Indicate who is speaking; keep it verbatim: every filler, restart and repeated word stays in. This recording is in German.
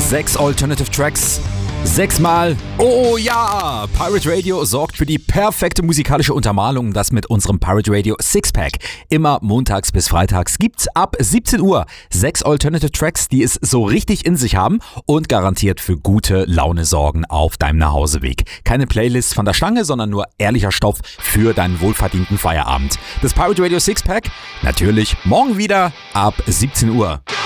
Speaker 1: Sechs Alternative Tracks. Sechsmal. Oh ja! Pirate Radio sorgt für die perfekte musikalische Untermalung. Das mit unserem Pirate Radio Sixpack. Immer montags bis freitags gibt's ab siebzehn Uhr sechs Alternative Tracks, die es so richtig in sich haben und garantiert für gute Laune sorgen auf deinem Nachhauseweg. Keine Playlist von der Stange, sondern nur ehrlicher Stoff für deinen wohlverdienten Feierabend. Das Pirate Radio Sixpack natürlich morgen wieder ab siebzehn Uhr.